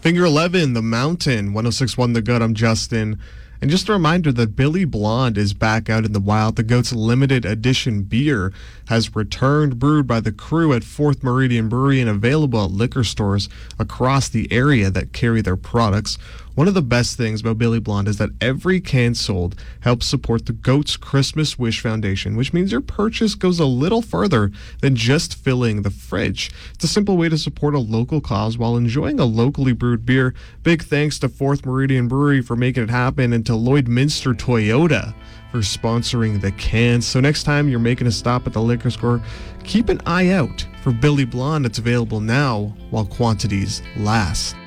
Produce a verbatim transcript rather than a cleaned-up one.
Finger eleven, The Mountain, one oh six point one The Goat. I'm Justin. And just a reminder that Billy Blonde is back out in the wild. The Goat's limited edition beer has returned, brewed by the crew at Fourth Meridian Brewery and available at liquor stores across the area that carry their products. One of the best things about Billy Blonde is that every can sold helps support the Goat's Christmas Wish Foundation, which means your purchase goes a little further than just filling the fridge. It's a simple way to support a local cause while enjoying a locally brewed beer. Big thanks to Fourth Meridian Brewery for making it happen, and to Lloydminster Toyota for sponsoring the cans. So next time you're making a stop at the liquor store, keep an eye out for Billy Blonde. It's available now while quantities last.